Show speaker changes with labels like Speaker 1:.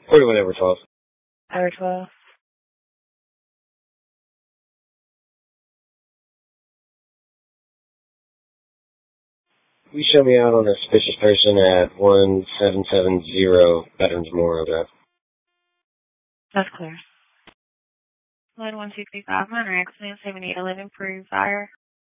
Speaker 1: 41 over 12.
Speaker 2: Over 12.
Speaker 1: Will you show me out on a suspicious person at 1770 Veterans Memorial Drive?
Speaker 2: That's clear. 1235, minor accident, 7811, prove fire.